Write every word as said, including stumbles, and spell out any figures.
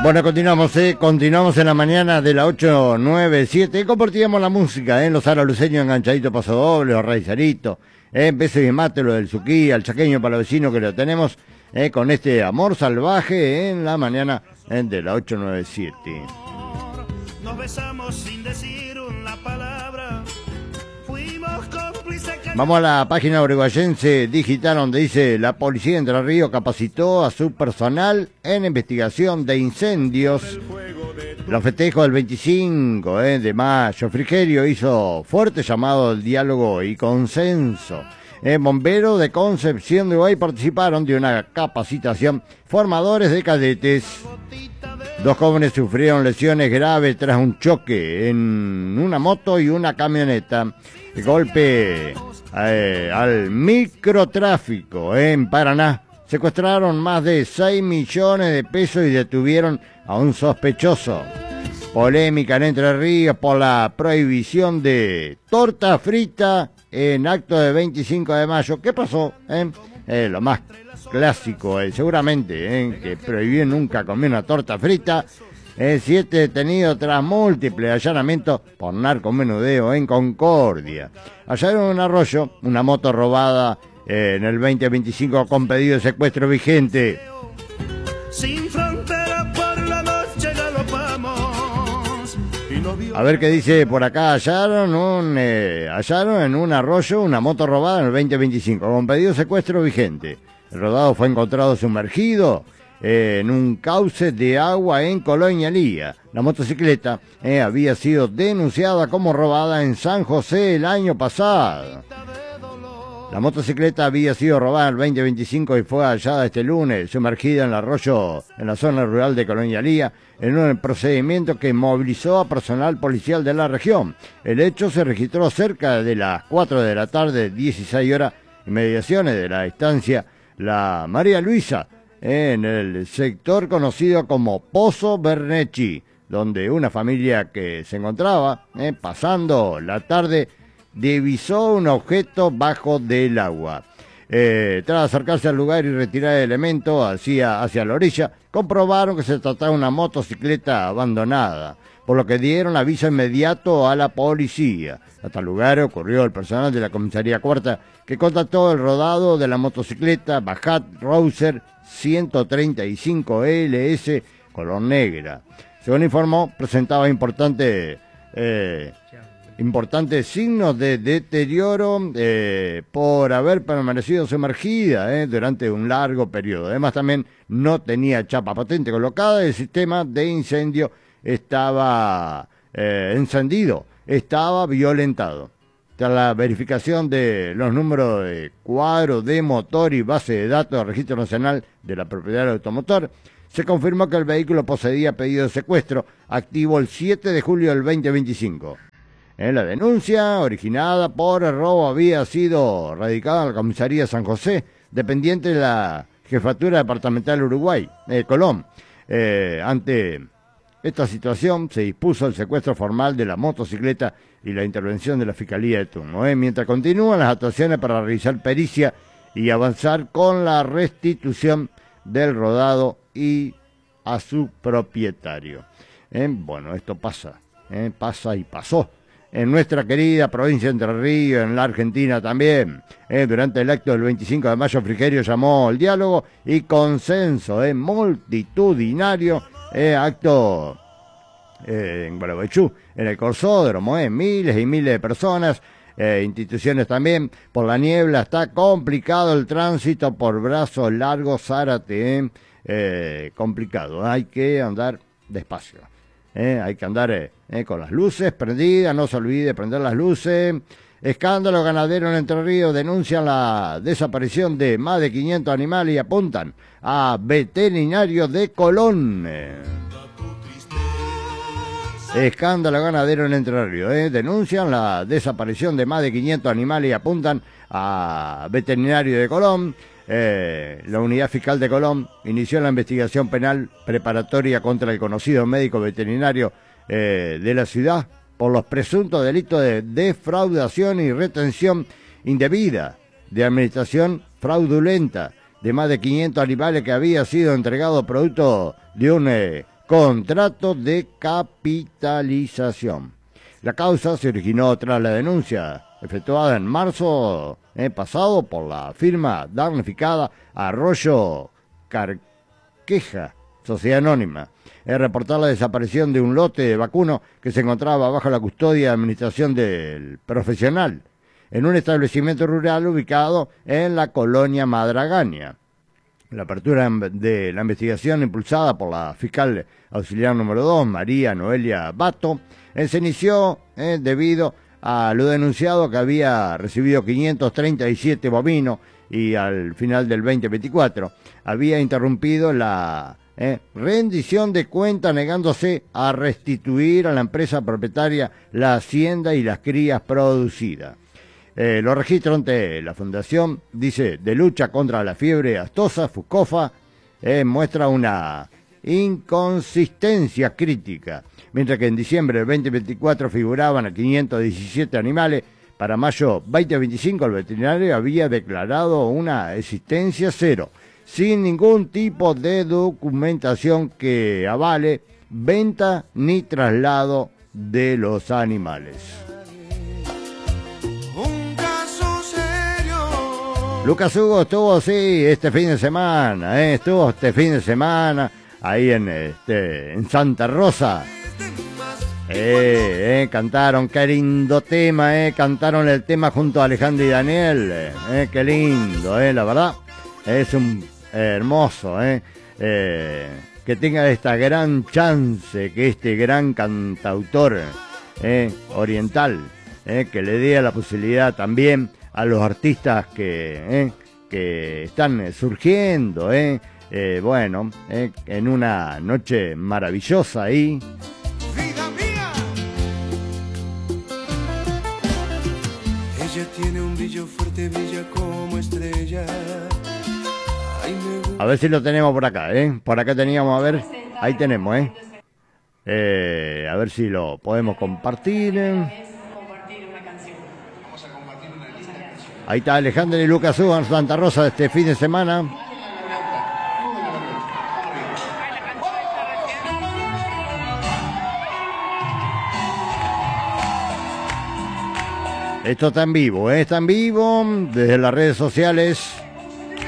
Bueno, continuamos, eh, continuamos en la mañana de la ocho nueve siete. Compartíamos la música, ¿eh? Los araluceños enganchaditos paso doble, los raizeritos, eh, Beso y mate, lo del Suquí, al chaqueño para los vecinos que lo tenemos, eh, con este amor salvaje en la mañana eh, de la ocho nueve siete. Nos besamos sin decir una palabra. Fuimos cómplices. Vamos a la página uruguayense digital donde dice: la policía de Entre Ríos capacitó a su personal en investigación de incendios. Los festejos del veinticinco eh, de mayo, Frigerio hizo fuerte llamado al diálogo y consenso. Eh, bomberos de Concepción de Uruguay participaron de una capacitación, formadores de cadetes. Dos jóvenes sufrieron lesiones graves tras un choque en una moto y una camioneta. El golpe eh, al microtráfico eh, en Paraná. Secuestraron más de seis millones de pesos y detuvieron a un sospechoso. Polémica en Entre Ríos por la prohibición de torta frita en acto de veinticinco de mayo. ¿Qué pasó? Eh? Eh, lo más clásico, eh, seguramente, eh, que prohibió nunca comer una torta frita. Eh, siete detenidos tras múltiples allanamientos por narcomenudeo en Concordia. Hallaron en un arroyo una moto robada eh, en el veinte veinticinco con pedido de secuestro vigente. Sin frontera por la noche galopamos. Y nos vio... A ver qué dice por acá. Hallaron, un, eh, hallaron en un arroyo una moto robada en el veinte veinticinco con pedido de secuestro vigente. El rodado fue encontrado sumergido eh, en un cauce de agua en Colonia Lía. La motocicleta eh, había sido denunciada como robada en San José el año pasado. La motocicleta había sido robada en el veinte veinticinco y fue hallada este lunes, sumergida en el arroyo en la zona rural de Colonia Lía, en un procedimiento que movilizó a personal policial de la región. El hecho se registró cerca de las cuatro de la tarde, dieciséis horas, inmediaciones de la estancia La María Luisa, en el sector conocido como Pozo Bernecchi, donde una familia que se encontraba eh, pasando la tarde divisó un objeto bajo del agua. Eh, tras acercarse al lugar y retirar el elemento hacia, hacia la orilla, comprobaron que se trataba de una motocicleta abandonada, por lo que dieron aviso inmediato a la policía. Hasta el lugar ocurrió el personal de la comisaría cuarta, que constató el rodado de la motocicleta Bajat Rouser ciento treinta y cinco L S color negra. Según informó, presentaba importante, eh, importantes signos de deterioro eh, por haber permanecido sumergida eh, durante un largo periodo. Además, también no tenía chapa patente colocada y el sistema de incendio estaba eh, encendido, estaba violentado. Tras la verificación de los números de cuadro de motor y base de datos del Registro Nacional de la Propiedad del Automotor, se confirmó que el vehículo poseía pedido de secuestro activo el siete de julio del veinte veinticinco. En la denuncia, originada por el robo, había sido radicada en la comisaría San José, dependiente de la Jefatura Departamental Uruguay, eh, Colón. Eh, ante esta situación se dispuso el secuestro formal de la motocicleta y la intervención de la Fiscalía de turno, eh, mientras continúan las actuaciones para realizar pericia y avanzar con la restitución del rodado y a su propietario. Eh, bueno, esto pasa, eh, pasa y pasó en nuestra querida provincia de Entre Ríos, en la Argentina también. Eh, durante el acto del veinticinco de mayo, Frigerio llamó al diálogo y consenso eh, multitudinario, eh, acto eh, en Gualeguaychú, en el Corsódromo, eh, miles y miles de personas, eh, instituciones también. Por la niebla está complicado el tránsito por Brazo Largo, Zárate, eh, eh, complicado, hay que andar despacio. Eh, hay que andar eh, eh, con las luces prendidas, no se olvide prender las luces. Escándalo ganadero en Entre Ríos, denuncian la desaparición de más de quinientos animales y apuntan a veterinarios de Colón. Escándalo ganadero en Entre Ríos, eh, denuncian la desaparición de más de quinientos animales y apuntan a veterinario de Colón. Eh, la Unidad Fiscal de Colón inició la investigación penal preparatoria contra el conocido médico veterinario eh, de la ciudad por los presuntos delitos de defraudación y retención indebida, de administración fraudulenta de más de quinientos animales que había sido entregado producto de un eh, contrato de capitalización. La causa se originó tras la denuncia efectuada en marzo eh, pasado por la firma damnificada Arroyo Carqueja, Sociedad Anónima, es reportar la desaparición de un lote de vacuno que se encontraba bajo la custodia y administración del profesional en un establecimiento rural ubicado en la colonia Madragaña. La apertura de la investigación impulsada por la fiscal auxiliar número dos, María Noelia Bato, eh, se inició eh, debido a lo denunciado que había recibido quinientos treinta y siete bovinos y al final del veinte veinticuatro había interrumpido la eh, rendición de cuenta negándose a restituir a la empresa propietaria la hacienda y las crías producidas. Eh, los registros ante la Fundación, dice, de lucha contra la fiebre aftosa, FUCOFA, eh, muestra una inconsistencia crítica. Mientras que en diciembre del veinte veinticuatro figuraban a quinientos diecisiete animales, para mayo veinte veinticinco el veterinario había declarado una existencia cero, sin ningún tipo de documentación que avale venta ni traslado de los animales. Lucas Hugo estuvo, sí, este fin de semana, ¿eh? estuvo este fin de semana ahí en, este, en Santa Rosa. Eh, eh, cantaron, qué lindo tema, eh, cantaron el tema junto a Alejandro y Daniel, eh, eh, qué lindo, eh, la verdad, es un eh, hermoso, eh, eh, que tenga esta gran chance, que este gran cantautor eh, oriental, eh, que le dé la posibilidad también a los artistas que, eh, que están surgiendo, eh, eh, bueno, eh, en una noche maravillosa ahí. Ella tiene un brillo fuerte, brilla como estrella. Ay, me gusta. A ver si lo tenemos por acá, ¿eh? Por acá teníamos, a ver, ahí tenemos, ¿eh? eh a ver si lo podemos compartir. Ahí está Alejandro y Lucas Hugo en Santa Rosa este fin de semana. Esto está en vivo, ¿eh? Está en vivo desde las redes sociales.